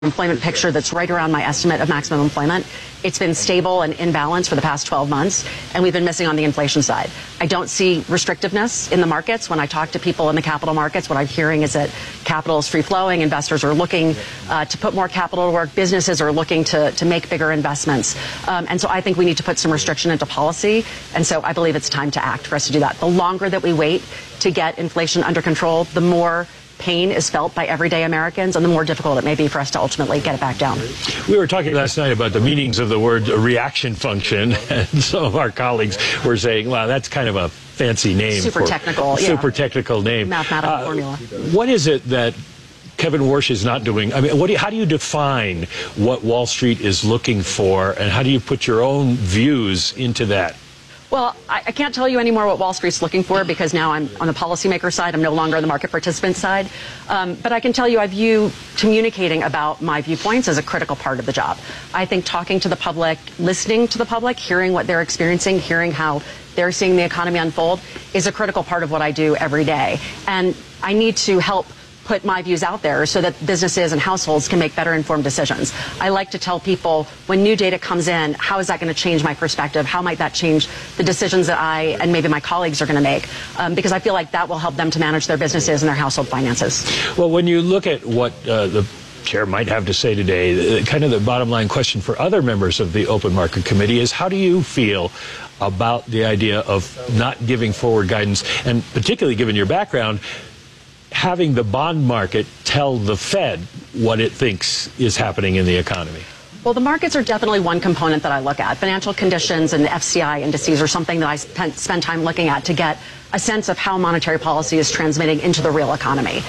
employment picture that's right around my estimate of maximum employment. It's been stable and in balance for the past 12 months, and we've been missing on the inflation side. I don't see restrictiveness in the markets. When I talk to people in the capital markets, what I'm hearing is that capital is free-flowing. Investors are looking to put more capital to work. Businesses are looking to make bigger investments. And so I think we need to put some restriction into policy, and so I believe it's time to act for us to do that. The longer that we wait to get inflation under control, the more pain is felt by everyday Americans, and the more difficult it may be for us to ultimately get it back down. We were talking last night about the meanings of the word reaction function, and some of our colleagues were saying, wow, that's kind of a fancy name. Super technical name. Mathematical formula. What is it that Kevin Warsh is not doing? I mean, how do you define what Wall Street is looking for, and how do you put your own views into that? Well, I can't tell you anymore what Wall Street's looking for because now I'm on the policymaker side. I'm no longer on the market participant side. But I can tell you I view communicating about my viewpoints as a critical part of the job. I think talking to the public, listening to the public, hearing what they're experiencing, hearing how they're seeing the economy unfold is a critical part of what I do every day. And I need to help put my views out there so that businesses and households can make better informed decisions. I like to tell people when new data comes in, how is that going to change my perspective? How might that change the decisions that I and maybe my colleagues are going to make? Because I feel like that will help them to manage their businesses and their household finances. Well, when you look at what the chair might have to say today, kind of the bottom line question for other members of the Open Market Committee is, how do you feel about the idea of not giving forward guidance, and particularly given your background, having the bond market tell the Fed what it thinks is happening in the economy? Well, the markets are definitely one component that I look at. Financial conditions and FCI indices are something that I spend time looking at to get a sense of how monetary policy is transmitting into the real economy.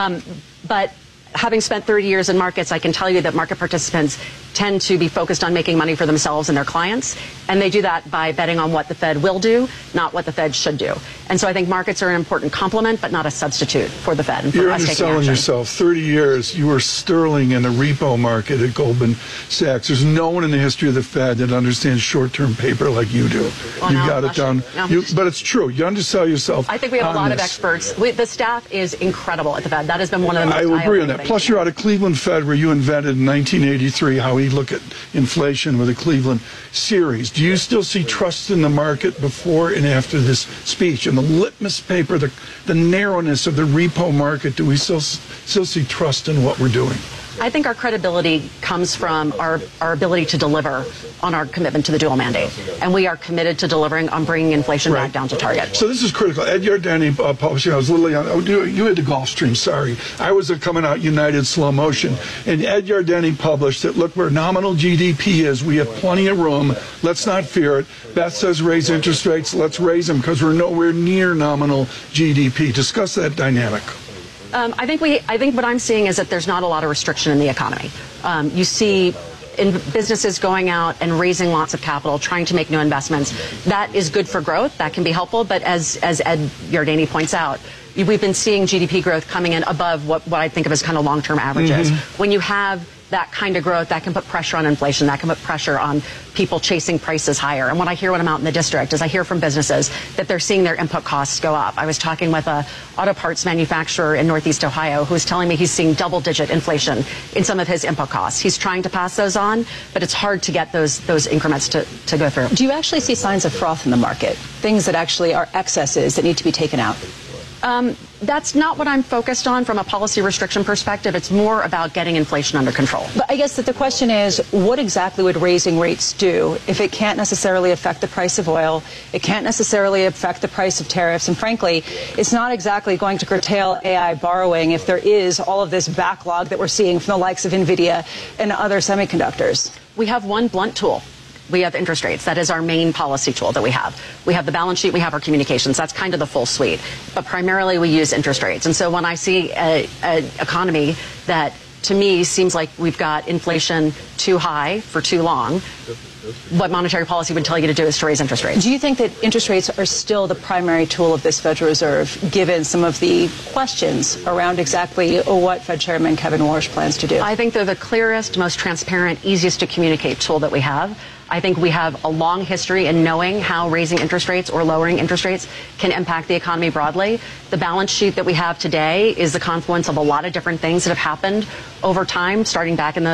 But having spent 30 years in markets, I can tell you that market participants tend to be focused on making money for themselves and their clients, and they do that by betting on what the Fed will do, not what the Fed should do. And so I think markets are an important complement, but not a substitute for the Fed. And for You're us underselling yourself. 30 years, you were sterling in the repo market at Goldman Sachs. There's no one in the history of the Fed that understands short-term paper like you do. Well, You've got it down. No. But it's true. You undersell yourself. I think we have a lot of experts. The staff is incredible at the Fed. That has been one of the most I would agree on that. Plus, you're out of Cleveland Fed, where you invented in 1983 how we look at inflation with the Cleveland series. Do you still see trust in the market before and after this speech? And the litmus paper, the narrowness of the repo market, do we still see trust in what we're doing? I think our credibility comes from our ability to deliver on our commitment to the dual mandate. And we are committed to delivering on bringing inflation back down to target. So this is critical. Ed Yardeni publishing, I was literally on, you had the Gulfstream, sorry. I was coming out United Slow Motion. And Ed Yardeni published that, look, where nominal GDP is, we have plenty of room. Let's not fear it. Beth says raise interest rates. Let's raise them because we're nowhere near nominal GDP. Discuss that dynamic. I think what I'm seeing is that there's not a lot of restriction in the economy. You see in businesses going out and raising lots of capital, trying to make new investments. That is good for growth. That can be helpful. But as Ed Yardeni points out, we've been seeing GDP growth coming in above what I think of as kind of long-term averages. When you have that kind of growth, that can put pressure on inflation. That can put pressure on people chasing prices higher. And what I hear when I'm out in the district is I hear from businesses that they're seeing their input costs go up. I was talking with a auto parts manufacturer in Northeast Ohio who was telling me he's seeing double-digit inflation in some of his input costs. He's trying to pass those on, but it's hard to get those increments to go through. Do you actually see signs of froth in the market? Things that actually are excesses that need to be taken out? That's not what I'm focused on from a policy restriction perspective. It's more about getting inflation under control. But I guess that the question is, what exactly would raising rates do if it can't necessarily affect the price of oil, it can't necessarily affect the price of tariffs, and frankly, it's not exactly going to curtail AI borrowing if there is all of this backlog that we're seeing from the likes of NVIDIA and other semiconductors? We have one blunt tool. We have interest rates. That is our main policy tool that we have. We have the balance sheet. We have our communications. That's kind of the full suite. But primarily we use interest rates. And so when I see an economy that, to me, seems like we've got inflation too high for too long, what monetary policy would tell you to do is to raise interest rates. Do you think that interest rates are still the primary tool of this Federal Reserve, given some of the questions around exactly what Fed Chairman Kevin Warsh plans to do? I think they're the clearest, most transparent, easiest to communicate tool that we have. I think we have a long history in knowing how raising interest rates or lowering interest rates can impact the economy broadly. The balance sheet that we have today is the confluence of a lot of different things that have happened over time, starting back in the